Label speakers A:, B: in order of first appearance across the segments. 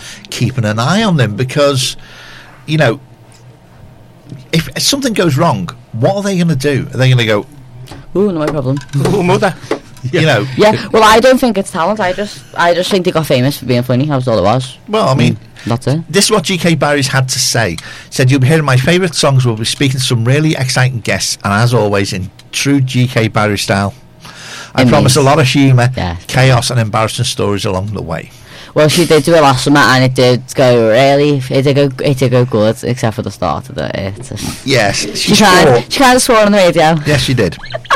A: keeping an eye on them, because, you know, if something goes wrong, what are they going to do? Are they going to go,
B: ooh, no problem.
C: Oh, mother.
A: you know?
B: Yeah, well, I don't think it's talent. I just think they got famous for being funny. That was all it was.
A: Well, I mean,
B: that's it.
A: this is what G.K. Barry's had to say. He said, "You'll be hearing my favourite songs. We'll be speaking to some really exciting guests, and as always, in true G.K. Barry style. I promise a lot of humour, chaos, and embarrassing stories along the way."
B: Well, she did do it last summer, and it did go good, except for the start of it.
A: Yes,
B: she kind of swore on the radio.
A: Yes, she did.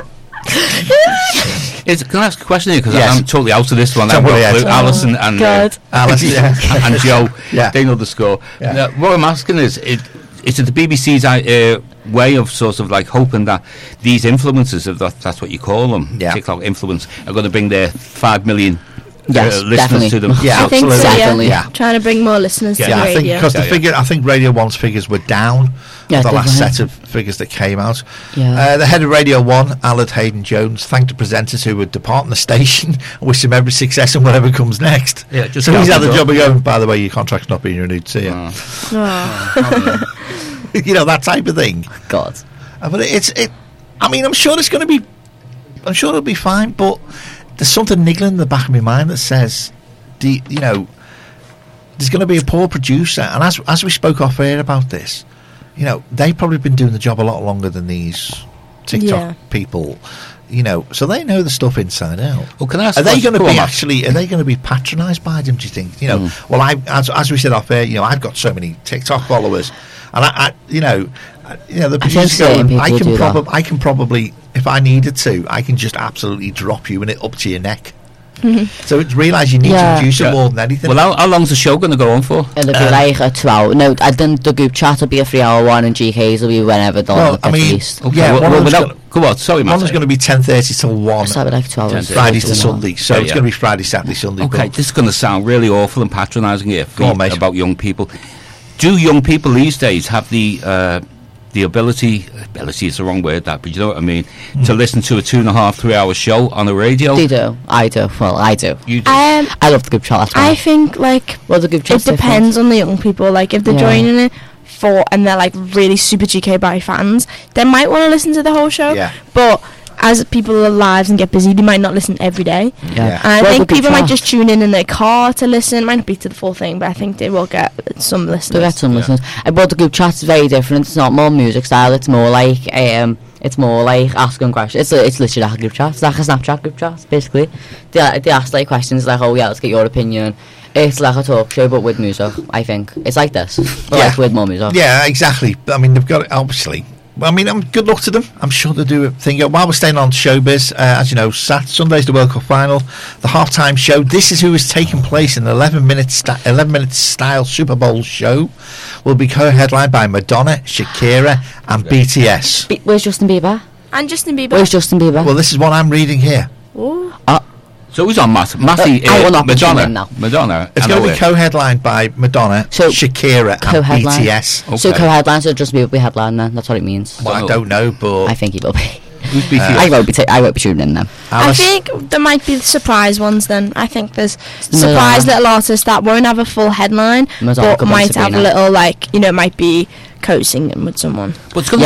C: Can I ask a question here? Because I'm totally out of this one.
A: Don't worry,
C: Alison and
A: Alice,
C: and Joe, they know the score. Now, what I'm asking is it the BBC's way of sort of like hoping that these influencers, if that's what you call them, TikTok influence, are going to bring their 5 million listeners to them?
D: Yeah, I think so,
B: definitely.
D: Trying to bring more listeners to the radio.
A: I think Radio 1's figures were down. The last set of figures that came out. The head of Radio 1, Allard Hayden-Jones, thanked the presenters who would depart the station and wish them every success in whatever comes next.
C: Yeah, just
A: so he's had the job of going, by the way, your contract's not being renewed, see ya. You know, that type of thing.
B: God.
A: But I mean, I'm sure it'll be fine, but there's something niggling in the back of my mind that says, you know, there's going to be a poor producer, and as we spoke off air about this, you know, they've probably been doing the job a lot longer than these TikTok people, you know, so they know the stuff inside out.
C: Well, can I ask?
A: Are they going to be patronised by them? Do you think? You know, well, as we said off air, you know, I've got so many TikTok followers, and I the producer I can probably, if I needed to, I can just absolutely drop you and it up to your neck. So it's realise you need to produce it more than anything.
C: Well, how long's the show going to go on for?
B: It'll be like a 2 hour. No, I think the group chat will be a 3 hour one, and GK's will be whenever they'll get released.
C: Okay, come on, sorry, Matt.
A: One is going to be 10:30 till 1.
B: So like 2 hours.
A: Friday to Sunday. So it's going to be Friday, Saturday, Sunday.
C: Okay, this is going to sound really awful and patronising here about young people. Do young people these days have the ability is the wrong word, that, but you know what I mean, to listen to a 2.5, 3 hour show on the radio?
B: They do. I do. Well, I do.
C: You do.
B: I love the group chat.
D: I think, like,
B: the group chat,
D: it depends on the young people. Like, if they're joining it and they're like really super GK Barry fans, they might want to listen to the whole show. But as people live lives and get busy, they might not listen every day. And I think people might just tune in their car to listen. Might not be to the full thing, but I think they will get some listeners.
B: They'll get some listeners. But the group chat is very different. It's not more music style. It's more like asking questions. It's literally like a group chat. It's like a Snapchat group chat, basically. They ask like questions like, oh yeah, let's get your opinion. It's like a talk show, but with music. I think it's like this, but like with more music.
A: Yeah, exactly. I mean, they've got it, obviously. I mean, good luck to them. I'm sure they'll do a thing. While we're staying on showbiz, as you know, Sunday's the World Cup final, the halftime show. This is who is taking place in an 11-minute style Super Bowl show. Will be co-headlined by Madonna, Shakira, and BTS.
B: Where's Justin Bieber?
D: And Justin Bieber.
B: Where's Justin Bieber?
A: Well, this is what I'm reading here.
C: So who's on Matty? Madonna.
A: It's going to be co-headlined by Madonna, Shakira, and BTS.
B: Okay. So co-headline, so Justin Bieber will be headline then. That's what it means.
A: Well, I don't know, but
B: I think he will be.
C: Who's BTS?
B: I won't be tuning in then.
D: I think there might be surprise ones then. I think there's surprise little artists that won't have a full headline, but might have a little, like, you know, might be co-singing with someone.
C: But it's going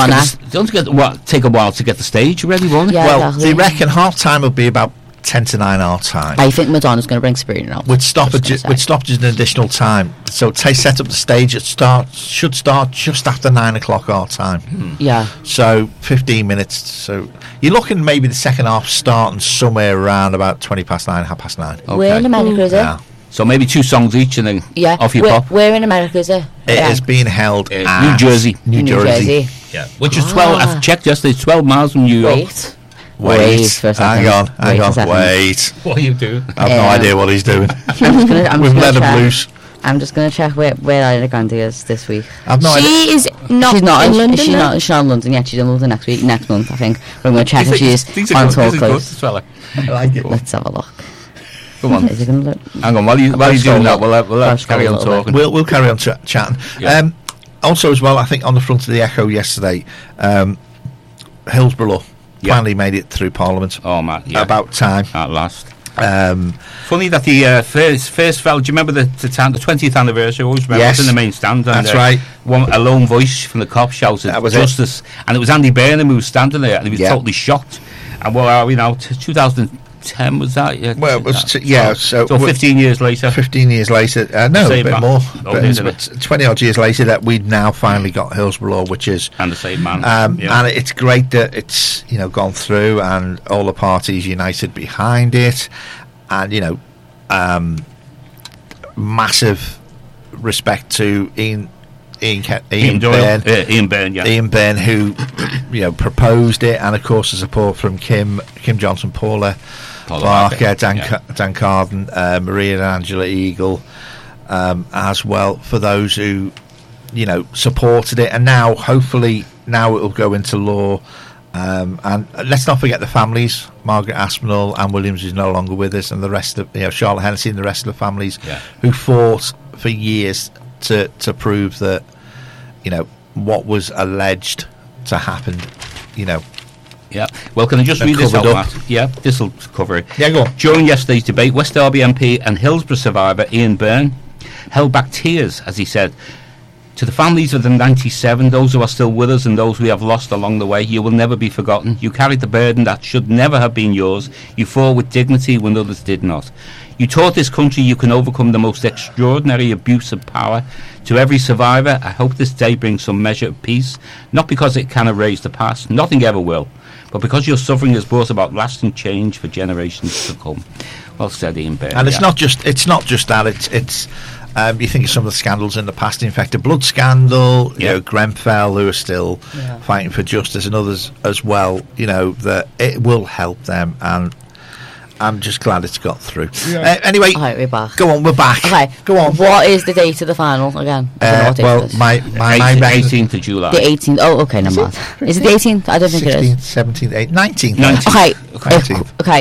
C: to take a while to get the stage ready, won't it?
A: Well, they reckon half-time will be about 10 to 9 our time.
B: I think Madonna's going to bring Sabrina out.
A: With stoppages an additional time. So set up the stage. Should start just after 9 o'clock our time.
B: Yeah.
A: So 15 minutes. So you're looking maybe the second half starting somewhere around about 20 past 9, half past 9.
B: Okay. Where in America is it?
A: Yeah.
C: So maybe 2 songs each and then off you pop.
B: Where in America is it?
A: It is being held
C: in New Jersey.
A: New Jersey.
C: Yeah. Which is 12. I've checked yesterday. It's 12 miles from New York.
A: Wait. Hang on. Wait.
C: What are you doing?
A: I have no idea what he's doing.
B: We've
A: let him loose.
B: I'm just going to check where Ariana Grande is this week.
A: I've no idea.
D: She's not in London.
B: She's not in London yet. She's in London next month, I think. We're going to check if she's on tour close.
A: I like it.
B: Let's have a look.
C: Come on.
B: Is it going to look?
C: Hang on. While you're doing that, we'll carry on talking.
A: We'll carry on chatting. Yeah. Also, as well, I think on the front of the Echo yesterday, Hillsborough finally made it through Parliament.
C: Oh, man. Yeah.
A: About time.
C: At last. Funny that the first fell. Do you remember the 20th anniversary? I always remember.
A: Yes.
C: It was in the main stand. And,
A: That's right.
C: A lone voice from the cop shouted,
A: That was
C: "Justice!" And it was Andy Burnham who was standing there, and he was totally shocked. And where are we now? 2010 was that? Yeah.
A: Well, it was so
C: 15 years later.
A: 15 years later, no, a bit more.
C: Oh,
A: but 20 odd years later, that we've now finally got Hillsborough Law, which is
C: and the same man.
A: And it's great that it's gone through and all the parties united behind it, and massive respect to Ian Byrne.
C: Ian Byrne, yeah.
A: Ian Byrne, who proposed it, and of course the support from Kim Johnson, Paula Barker, Dan Carden, Maria and Angela Eagle, as well, for those who supported it, and now hopefully it will go into law. And let's not forget the families. Margaret Aspinall, Anne Williams is no longer with us, and the rest of Charlotte Hennessy and the rest of the families who fought for years to prove that what was alleged to happen.
C: Yeah. Well, can I just read this out, Matt? Yeah, this will cover it.
A: Yeah, go on.
C: During yesterday's debate, West Derby MP and Hillsborough survivor Ian Byrne held back tears as he said, "To the families of the 97, those who are still with us and those we have lost along the way, you will never be forgotten. You carried the burden that should never have been yours. You fought with dignity when others did not. You taught this country you can overcome the most extraordinary abuse of power. To every survivor, I hope this day brings some measure of peace, not because it can erase the past, nothing ever will, but because your suffering has brought about lasting change for generations to come." Well said, Ian Byrne.
A: And it's not just that. It's you think of some of the scandals in the past. In fact, the blood scandal, Grenfell, who are still fighting for justice, and others as well. That it will help them, and I'm just glad it's got through. Anyway,
B: we're back.
A: Go on, we're back.
B: Okay,
A: go on.
B: What is the date of the final again?
A: Well, my
C: 18th of July.
B: The 18th. Oh, okay, no matter. Is it the 18th? I don't think
A: 16th,
B: it is.
A: 17th, 18th, 19th.
C: 19th.
B: Okay.
A: 19th.
B: Okay.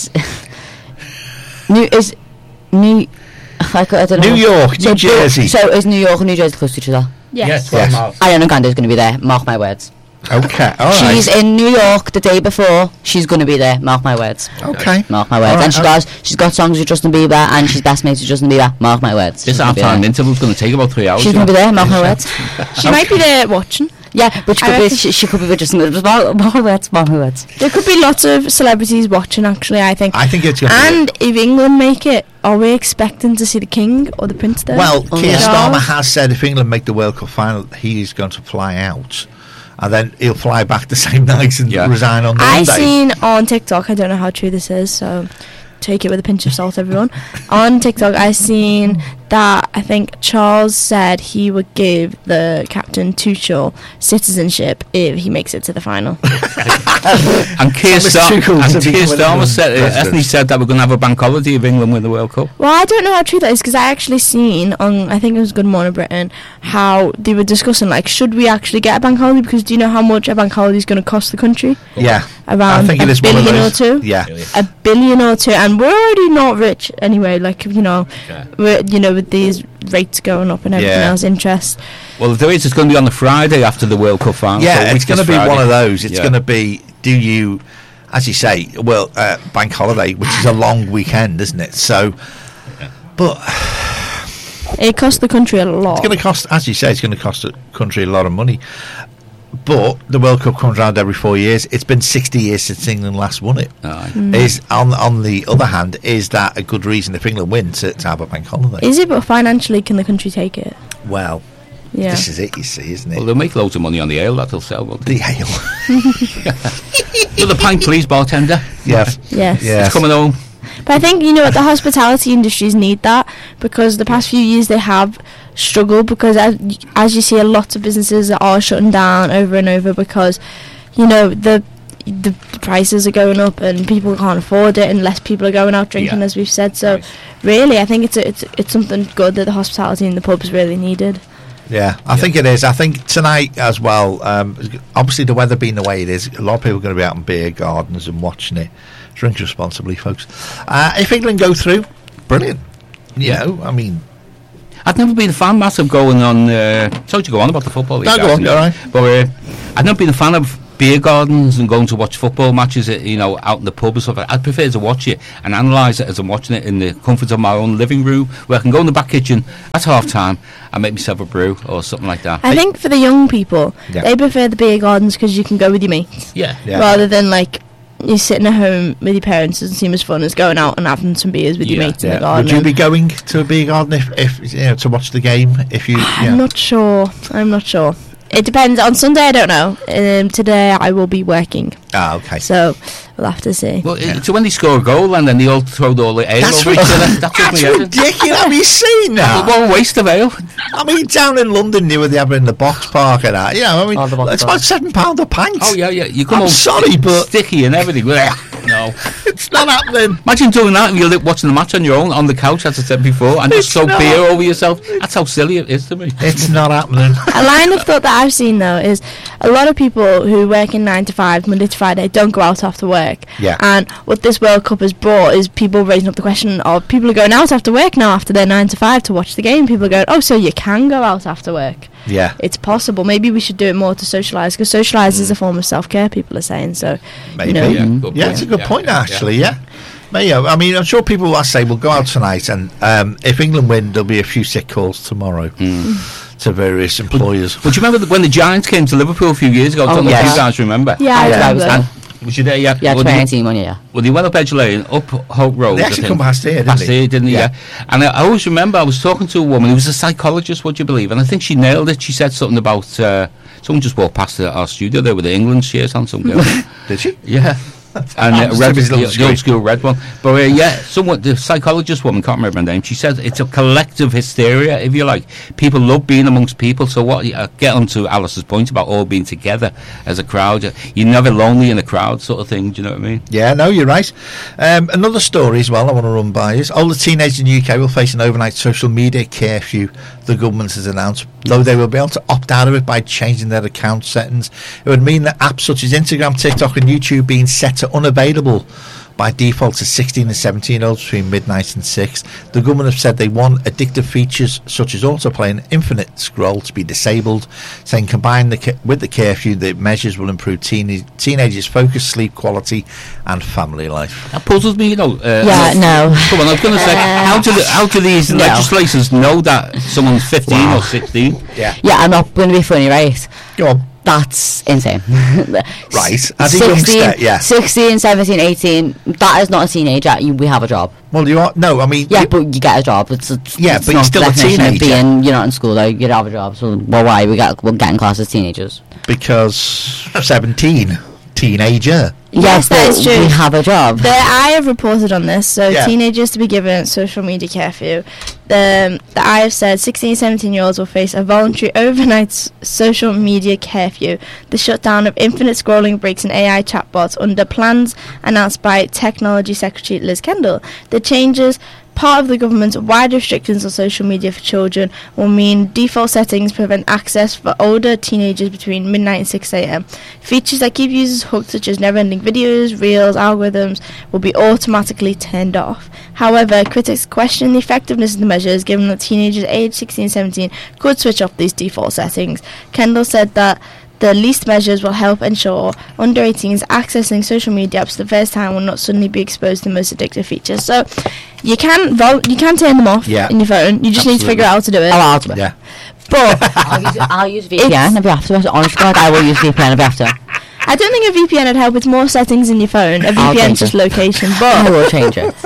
B: New
A: York, New Jersey.
B: So is New York and New Jersey close to each other?
D: Yes.
C: 12 miles.
B: Ariana Grande is going to be there. Mark my words.
A: Okay, all right.
B: She's in New York the day before. She's going to be there. Mark my words.
A: Okay.
B: Mark my words.
A: Right,
B: and she's got songs with Justin Bieber, and she's best mates with Justin Bieber. Mark my words.
C: This half-time interval is going to take about 3 hours.
B: She's going to be there. Mark my words.
D: She might be there watching.
B: Yeah, but she could be with Justin Bieber. Mark my words. Mark my words.
D: There could be lots of celebrities watching, actually, I think.
A: I think it's going to be.
D: And if England make it, are we expecting to see the King or the Prince there?
A: Well, Keir Starmer has said if England make the World Cup final, he is going to fly out. And then he'll fly back the same night and resign on the Monday.
D: I seen on TikTok, I don't know how true this is, so take it with a pinch of salt, everyone. On TikTok, I seen that I think Charles said he would give the captain Tuchel citizenship if he makes it to the final.
C: And Keir Starmer said that we're going to have a bank holiday if England win the World Cup.
D: Well, I don't know how true that is, because I actually seen on, I think it was Good Morning Britain, how they were discussing, like, should we actually get a bank holiday? Because do you know how much a bank holiday is going to cost the country?
A: Yeah.
D: Around $1 billion or two.
A: Yeah.
D: $1 billion or two, and we're already not rich anyway. Like we're with these rates going up and everything else, interest.
C: Well, the debate is going to be on the Friday after the World Cup final.
A: Yeah,
C: so
A: it's going to be one of those. It's going to be. Do you, as you say, bank holiday, which is a long weekend, isn't it? So, but
D: it costs the country a lot.
A: It's going to cost, as you say, it's going to cost the country a lot of money. But the World Cup comes around every 4 years. It's been 60 years since England last won it. Is on the other hand, is that a good reason if England win to have a bank holiday?
D: Is it? But financially, can the country take it?
A: Well, this is it. You see, isn't it?
C: Well, they'll make loads of money on the ale that they'll sell.
A: The ale.
C: Another pint, please, bartender.
A: Yes.
C: It's coming home.
D: But I think the hospitality industries need that, because the past few years they have struggled, because as you see, a lot of businesses are shutting down over and over because the prices are going up and people can't afford it, and less people are going out drinking, as we've said. So really, I think it's something good that the hospitality in the pubs really needed.
A: Yeah, I think it is. I think tonight as well, obviously the weather being the way it is, a lot of people are going to be out in beer gardens and watching it. Drink responsibly, folks. If England go through, brilliant. I mean,
C: I've never been a fan, Matt, of going on. Sorry to go on about the football.
A: No, go on, all right.
C: But I've never been a fan of beer gardens and going to watch football matches, you know, out in the pub and stuff. I'd prefer to watch it and analyse it as I'm watching it in the comfort of my own living room, where I can go in the back kitchen at half time and make myself a brew or something like that.
D: I think for the young people, they prefer the beer gardens because you can go with your mates.
C: Yeah.
D: Rather than like you sitting at home with your parents, doesn't seem as fun as going out and having some beers with your mates in the garden.
A: Would you be going to a beer garden if you know, to watch the game? If you,
D: I'm not sure. It depends. On Sunday, I don't know. Today, I will be working.
A: Ah, okay.
D: So we'll have to see.
C: Well, so when they score a goal and then they all throw all the ale over each other. That's
A: ridiculous. Have you seen that?
C: What a waste of ale.
A: I mean, down in London, they have it in the Box Park and that. You know, I mean, it's about £7 a pint.
C: Oh yeah. You come
A: I'm sorry, but
C: sticky and everything. No,
A: it's not happening.
C: Imagine doing that if you're watching the match on your own on the couch, as I said before, and just throw beer over yourself. That's how silly it is to me.
A: It's not happening.
D: A line of thought that I've seen though is a lot of people who work in 9 to 5, Monday to Friday, don't go out after work.
A: Yeah.
D: And what this World Cup has brought is people raising up the question of people are going out after work now after their 9 to 5 to watch the game. People are going, oh, so you can go out after work.
A: Yeah.
D: It's possible. Maybe we should do it more to socialise, because socialise is a form of self-care, people are saying. So,
A: maybe.
D: You know.
A: Yeah, it's a good point, actually, yeah. I mean, I'm sure people will say we'll go out tonight, and if England win, there'll be a few sick calls tomorrow to various employers.
C: But do you remember when the Giants came to Liverpool a few years ago? I don't know if you guys remember.
D: Yeah, I remember.
C: Was you there? Yeah,
B: yeah, 2019 one, yeah.
C: Well, they went up Edge Lane, up Hope Road.
A: They actually come past here,
C: didn't they? Yeah. And I always remember I was talking to a woman who was a psychologist, would you believe? And I think she nailed it. She said something about someone just walked past our studio there with the England shirt on, some girl.
A: Did she?
C: Yeah. And the old school red one. But the psychologist woman, can't remember her name, she said it's a collective hysteria, if you like. People love being amongst people. So what? Get on to Alice's point about all being together as a crowd. You're never lonely in a crowd, sort of thing. Do you know what I mean?
A: Yeah, no, you're right. Another story as well I want to run by is older teenagers in the UK will face an overnight social media curfew the government has announced, though they will be able to opt out of it by changing their account settings. It would mean that apps such as Instagram, TikTok and YouTube being set to unavailable by default to 16 and 17-year-olds between midnight and 6. The government have said they want addictive features such as autoplay and infinite scroll to be disabled, saying combined with the curfew, the measures will improve teenagers' focus, sleep quality and family life.
C: That puzzles me,
B: no.
C: Come on, I was going to say, how do these legislators know that someone's 15 or 16?
B: Yeah, I'm not going to be funny, right?
A: Go on.
B: That's insane.
A: Right. As a youngster,
B: 16, 17, 18, that is not a teenager. We have a job.
A: Well, you are... No, I mean...
B: Yeah, but you get a job. It's
A: but you're still a teenager.
B: You're not in school, though. You have a job. So, why? We're getting classed as teenagers.
A: Because 17. Teenager.
D: Yes, that is true.
B: We have a job.
D: I have reported on this. So teenagers to be given social media curfew. The I have said 16, 17-year-olds will face a voluntary overnight social media curfew. The shutdown of infinite scrolling breaks and AI chatbots under plans announced by Technology Secretary Liz Kendall. The changes, part of the government's wide restrictions on social media for children, will mean default settings prevent access for older teenagers between midnight and 6 a.m. Features that keep users hooked, such as never-ending videos, reels, algorithms, will be automatically turned off. However, critics question the effectiveness of the measures, given that teenagers aged 16 and 17 could switch off these default settings. Kendall said that the least measures will help ensure under 18s accessing social media apps for the first time will not suddenly be exposed to the most addictive features. So you can turn them off in your phone. You just need to figure out how to do it.
B: I'll do it.
A: Yeah.
B: But I'll use VPN if you have to. Honest God, I will use VPN if you have to.
D: I don't think a VPN would help. It's more settings in your phone. A VPN is just location. But
B: I will change it.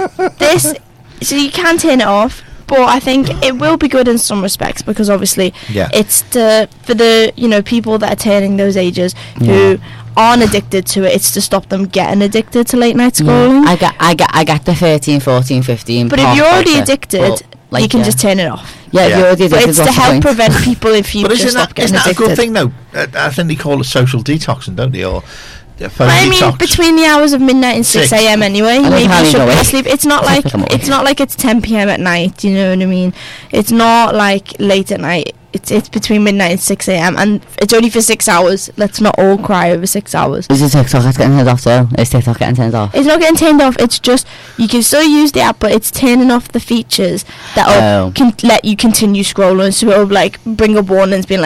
D: So you can turn it off. But I think it will be good in some respects, because obviously it's for the people that are turning those ages who aren't addicted to it. It's to stop them getting addicted to late night scrolling.
B: I get the 13, 14, 15.
D: But if you're already addicted, you can just turn it off.
B: Yeah, if you're already addicted.
D: But it's to help prevent people in future stop getting addicted.
A: Isn't that a good thing though? I think they call it social detoxing, don't they? Or
D: I mean, between the hours of midnight and 6 a.m. anyway, maybe you should go to sleep. It's not like it's 10 p.m. at night. You know what I mean? It's not like late at night. It's between midnight and 6 a.m. and it's only for 6 hours. Let's not all cry over 6 hours.
B: Is it TikTok that's getting turned off too? Is TikTok getting turned off?
D: It's not getting turned off. It's just you can still use the app, but it's turning off the features that can let you continue scrolling. So it'll bring up warnings being like,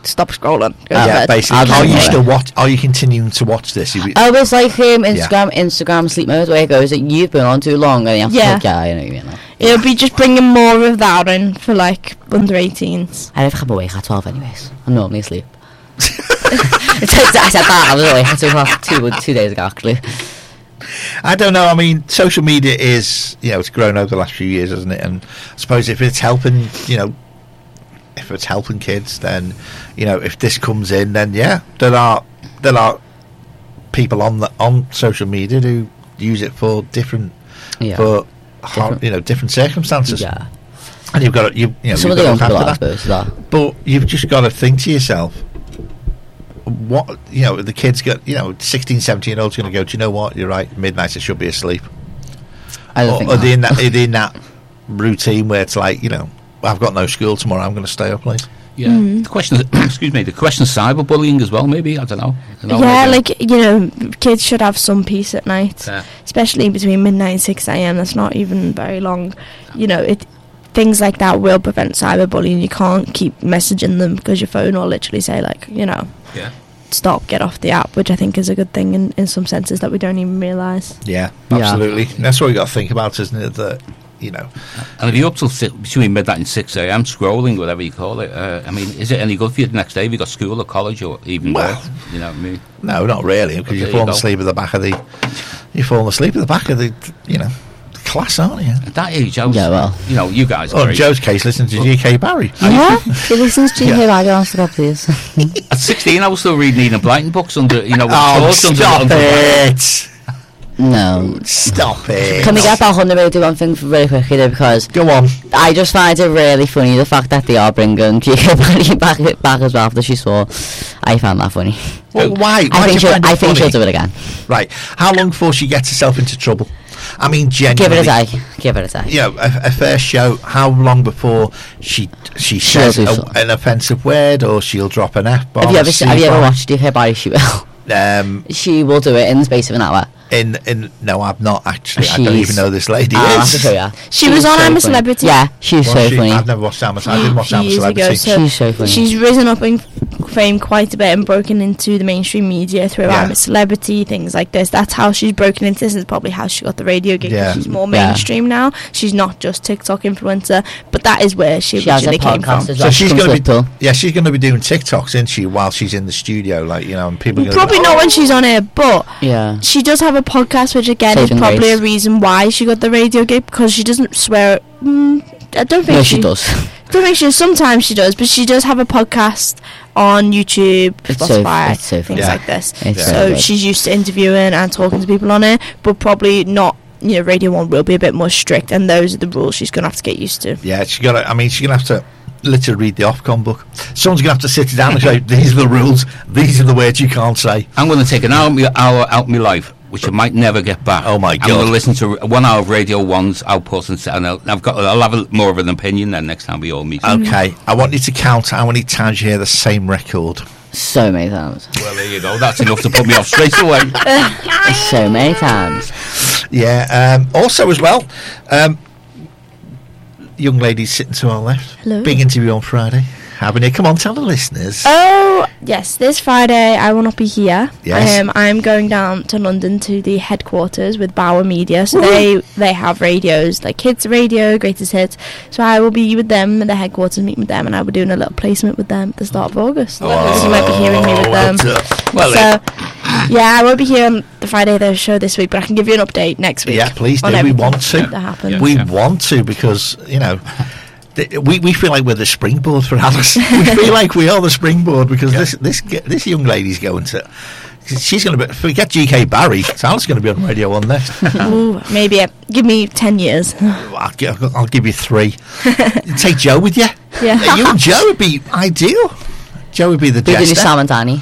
D: stop scrolling.
A: Basically. Are you continuing to watch this?
B: It's like Instagram sleep mode, where it goes that you've been on too long and you have to I know you know.
D: It'll be just bringing more of that in for like under 18s.
B: I don't have awake at 12 anyways. I'm normally asleep. I said that I was awake at 2 days ago actually.
A: I don't know. I mean, social media is, it's grown over the last few years, hasn't it? And I suppose if it's helping, if it's helping kids, then, if this comes in, then there are people on social media who use it for different circumstances.
B: Yeah.
A: And you've got to,
B: some of the young people, I suppose, that.
A: But you've just got to think to yourself, what the kids got 16, 17-year-olds going to go, do you know what, you're right, midnight I should be asleep. Are they in that routine where it's like, I've got no school tomorrow, I'm going to stay up late?
C: Yeah. The question of cyberbullying as well, maybe, I don't know.
D: Kids should have some peace at night, especially between midnight and 6 a.m. That's not even very long. Things like that will prevent cyberbullying. You can't keep messaging them because your phone will literally say stop, get off the app, which I think is a good thing in some senses that we don't even realise.
A: Yeah, absolutely. That's what we got to think about, isn't it? That
C: and if you're up till between midnight and 6 a.m. scrolling, whatever you call it, is it any good for you the next day? Have you got school or college or even work? You know what I mean?
A: No, not really, because you're falling asleep at the back of the class, aren't you?
C: At that age, I was, you guys.
A: In Joe's case, listen to G.K. Barry.
B: Yeah, he listens to G.K. Barry on Stop, please.
C: At 16, I was still reading Enid Blyton books under,
A: stop it!
B: No.
A: Stop it.
B: Can we get back on the road to one thing really quickly though, because
A: go on.
B: I just find it really funny the fact that they are bringing G.K. Barry back as well after she saw. I found that funny.
A: Well, why?
B: I think she'll do it again.
A: Right. How long before she gets herself into trouble? I mean, genuinely.
B: Give it a day.
A: A fair show. How long before she says an offensive word, or she'll drop an F-bomb?
B: Have you ever watched G.K. Barry? She will. She will do it in the space of an hour.
A: No, I've not actually. I don't even know this lady is.
D: She was on I'm a Celebrity.
B: Yeah, she's so funny.
A: I've never watched I'm a Celebrity. I didn't watch I'm a Celebrity.
B: She's so funny.
D: She's risen up in fame quite a bit and broken into the mainstream media through I'm a Celebrity, things like this. That's how she's broken into. This is probably how she got the radio gig. She's more mainstream now. She's not just TikTok influencer, but that is where she originally came from.
A: So she's going to be she's going to be doing TikToks, isn't she, while she's in the studio, and people
D: probably not when she's on air, but she does have a podcast, which again is probably a reason why she got the radio gig, because she doesn't swear. I don't think
B: she does.
D: Don't think she does. Sometimes she does, but she does have a podcast on YouTube, Spotify, things like this. So she's used to interviewing and talking to people on it, but probably not. Radio 1 will be a bit more strict, and those are the rules she's going to have to get used to.
A: Yeah, she's going to have to literally read the Ofcom book. Someone's going to have to sit down and say, these are the rules, these are the words you can't say.
C: I'm going to take an hour out of my life, which I might never get back.
A: Oh my God.
C: I'm going to listen to 1 hour of Radio 1's outputs, and I'll have more of an opinion then next time we all meet.
A: Okay, I want you to count how many times you hear the same record.
B: So many times.
C: Well, there you go. That's enough to put me off straight away.
B: So many times.
A: Yeah. Also, as well, young lady sitting to our left.
D: Hello.
A: Big interview on Friday. Haven't you? Come on, tell the listeners.
D: Oh, yes. This Friday, I will not be here.
A: Yes.
D: I'm going down to London to the headquarters with Bauer Media. So they have radios, like Kids Radio, Greatest Hits. So I will be with them at the headquarters, meeting with them, and I'll be doing a little placement with them at the start of August. So you might be hearing me with them. I won't be here on the Friday of the show this week, but I can give you an update next week.
A: Yeah, please do. We want to.
D: That happens.
A: We want to, because, we feel like we're the springboard for Alice. We feel like we are the springboard, because this young lady's going to. She's going to be. Forget G.K. Barry. Alice's going to be on Radio 1 next.
D: Ooh, maybe. Give me 10 years.
A: I'll give you 3. Take Joe with you.
D: Yeah.
A: You and Joe would be ideal. Joe would be the jester.
B: We're doing Sam and Danny.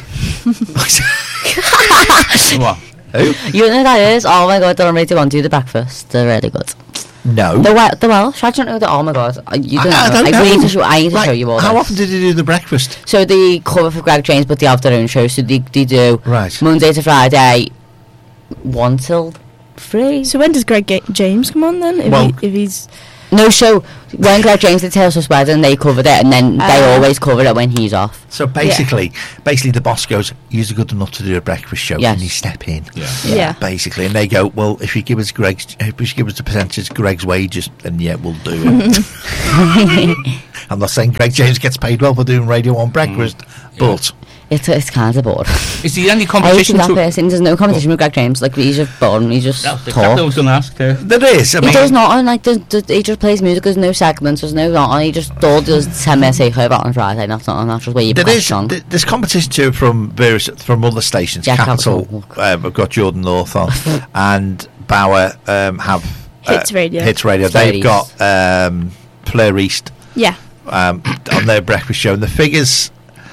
C: What?
A: Who?
B: You know who that is? Oh my God, they're on Radio 1. Do the breakfast. They're really good.
A: No.
B: The Welsh. I don't know. Oh my God. You don't know.
A: I don't know.
B: I need to show you all.
A: How often did they do the breakfast?
B: So they cover for Greg James, but they have their own show. So they do Monday to Friday, 1 till 3.
D: So when does Greg James come on then? If he's
B: No, so when Greg James did Taylor Swift's wedding, they covered it, and then they always cover it when he's off.
A: So basically the boss goes, "You're good enough to do a breakfast show. Can you step in?"
D: Yeah.
A: Basically, and they go, "Well, if you give us the percentage of Greg's wages, then we'll do it." I'm not saying Greg James gets paid well for doing Radio 1 breakfast, but
B: it's kind of boring.
C: Is there any competition?
B: That person. There's no competition with Greg James. Like, he's just boring. He just talks.
C: Exactly I was going to ask her.
A: There is. I mean,
B: he does not. And like, he just plays music. There's no segments. There's no not. He just does 10-minute takeover on Friday. That's just where you put song.
A: There's competition too from other stations.
B: Yeah,
A: Capital. I've got Jordan North on, and Bauer have
D: Hits Radio.
A: They've got Fleur East.
D: Yeah.
A: On their breakfast show, and the figures.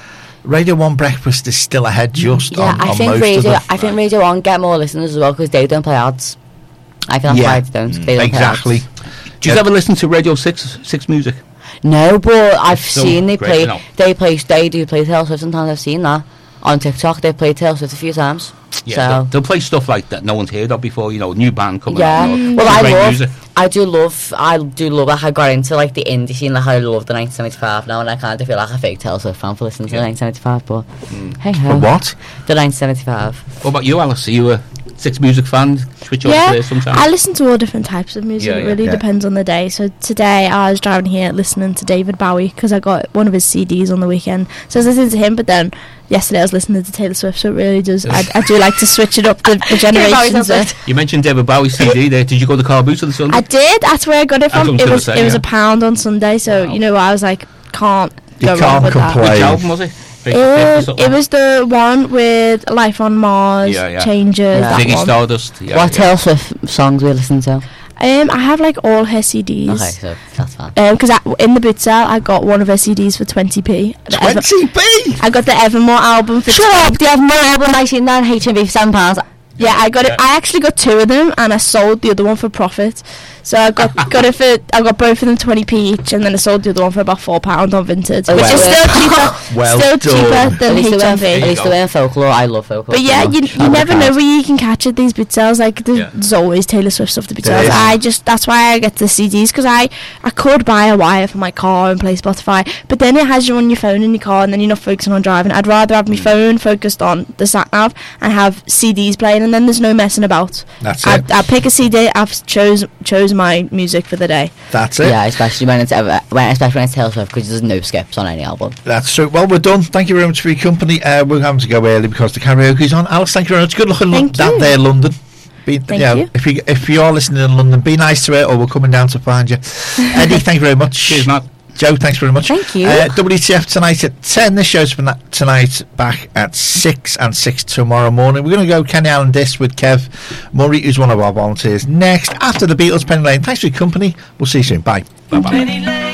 A: Radio 1 breakfast is still ahead just on
B: I think
A: most
B: Radio.
A: of them.
B: I think Radio 1 get more listeners as well because they don't play ads. I think that's why they don't. They don't
A: exactly.
B: play ads.
C: Do you ever listen to Radio 6 music?
B: No, but I've seen they
C: great,
B: play. They do play Taylor Swift sometimes. I've seen that on TikTok. They played Taylor Swift a few times.
C: Yeah, they'll play stuff like that no one's heard of before. New band coming out.
B: Well, I do love. Like, I got into like the indie scene. Like, I love the 1975 now, and I kind of feel like a fake Taylor Swift fan for listening to the 1975. But hey ho,
A: what?
B: The 1975.
C: What about you, Alice? Are you a 6 music fan? Switch on to sometimes.
D: I listen to all different types of music. It really depends on the day. So today I was driving here listening to David Bowie because I got one of his CDs on the weekend. So I was listening to him, but then yesterday I was listening to Taylor Swift. So it really does. I do like to switch it up the generations.
C: You mentioned David Bowie's CD there. Did you go to Car Boots on Sunday?
D: I did. That's where I got it from. It was £1 on Sunday. So I was like, can't go wrong with that.
C: Which album was it?
D: It was the one with Life on Mars, Changes, that
C: Ziggy
D: one.
C: Stardust.
B: What Taylor Swift songs we listen to?
D: I have like all her CDs.
B: Okay, so that's fine.
D: Because in the boot sale, I got one of her CDs for 20p.
A: 20p?
D: I got the Evermore album for...
B: Shut up! The Evermore album, 1999, HMV for £7.
D: Yeah, I got it. I actually got 2 of them, and I sold the other one for profit. So I got it for. I got both of them 20p each, and then I sold the other one for about £4 on Vinted, which is still cheaper. Cheaper than HMV.
B: At least they're in folklore. I love folklore.
D: But yeah, you never know where you can catch at these boot sales. Like there's always Taylor Swift stuff to boot sales. That's why I get the CDs, because I could buy a wire for my car and play Spotify, but then it has you on your phone in your car, and then you're not focusing on driving. I'd rather have my phone focused on the sat nav and have CDs playing, and then there's no messing about.
A: That's it.
D: I pick a CD. I've chose my music for the day.
A: That's it.
B: Yeah, especially when it's Taylor Swift, because there's no skips on any album.
A: That's true. Well, we're done. Thank you very much for your company. We're having to go early because the karaoke's on. Alice, thank you very much. Good luck in London.
D: Thank you.
A: If you are listening in London, be nice to her, or we're coming down to find you. Eddie, thank you very much.
C: Cheers, Matt.
A: Joe, thanks very much.
B: Thank you.
A: WTF tonight at 10. This show's from that tonight, back at 6 and 6 tomorrow morning. We're going to go Kenny Allen Disc with Kev Murray, who's one of our volunteers, next after the Beatles, Penny Lane. Thanks for your company. We'll see you soon. Bye. Bye-bye.